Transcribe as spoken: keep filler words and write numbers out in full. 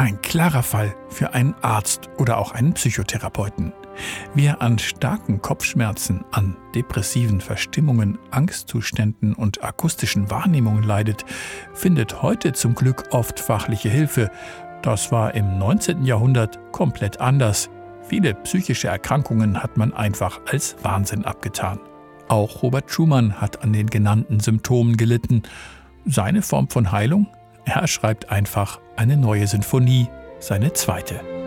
Ein klarer Fall für einen Arzt oder auch einen Psychotherapeuten. Wer an starken Kopfschmerzen, an depressiven Verstimmungen, Angstzuständen und akustischen Wahrnehmungen leidet, findet heute zum Glück oft fachliche Hilfe. Das war im neunzehnten Jahrhundert komplett anders. Viele psychische Erkrankungen hat man einfach als Wahnsinn abgetan. Auch Robert Schumann hat an den genannten Symptomen gelitten. Seine Form von Heilung? Er schreibt einfach eine neue Sinfonie, seine zweite.